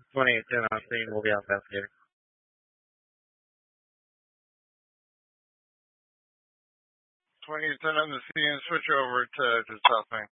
2810 on scene. We'll be out investigating. 2810 on the scene. Switch over to South Main.